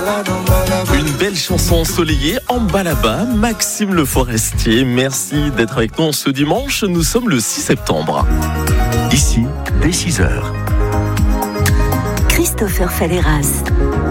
Une belle chanson ensoleillée en bas là-bas. Maxime Le Forestier, merci d'être avec nous ce dimanche. Nous sommes le 6 septembre. Ici, dès 6h. Christopher Falleras.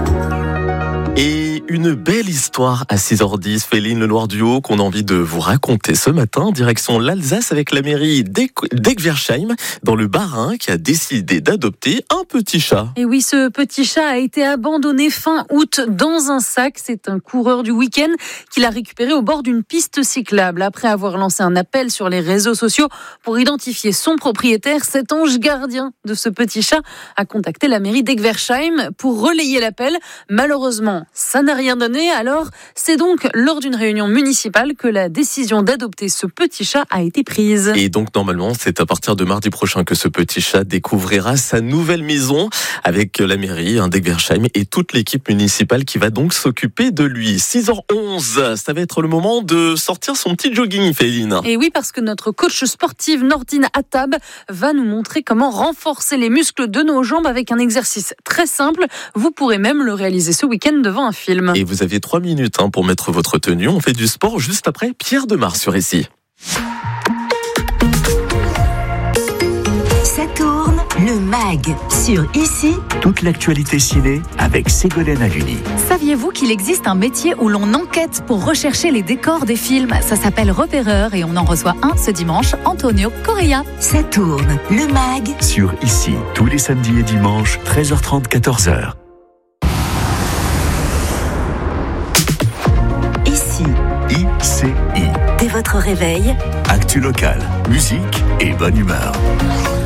Et une belle histoire à 6h10, Féline Le Noir Duo, qu'on a envie de vous raconter ce matin, direction l'Alsace avec la mairie d'Egversheim, dans le Bas-Rhin, qui a décidé d'adopter un petit chat. Et oui, ce petit chat a été abandonné fin août dans un sac. C'est un coureur du week-end qui l'a récupéré au bord d'une piste cyclable. Après avoir lancé un appel sur les réseaux sociaux pour identifier son propriétaire, cet ange gardien de ce petit chat a contacté la mairie d'Egversheim pour relayer l'appel. Malheureusement, ça n'a rien donné, alors c'est donc lors d'une réunion municipale que la décision d'adopter ce petit chat a été prise. Et donc normalement, c'est à partir de mardi prochain que ce petit chat découvrira sa nouvelle maison avec la mairie d'Egversheim et toute l'équipe municipale qui va donc s'occuper de lui. 6h11, ça va être le moment de sortir son petit jogging, Féline. Et oui, parce que notre coach sportive Nordine Attab va nous montrer comment renforcer les muscles de nos jambes avec un exercice très simple. Vous pourrez même le réaliser ce week-end devant un film. Et vous avez 3 minutes pour mettre votre tenue. On fait du sport juste après Pierre Demar sur Ici. Ça tourne, le MAG sur Ici. Toute l'actualité ciné avec Ségolène Haluni. Saviez-vous qu'il existe un métier où l'on enquête pour rechercher les décors des films ? Ça s'appelle repéreur et on en reçoit un ce dimanche, Antonio Correa. Ça tourne, le MAG Sur Ici, tous les samedis et dimanches, 13h30, 14h. Ici. ICI. Dès votre réveil, Actu locale, musique et bonne humeur.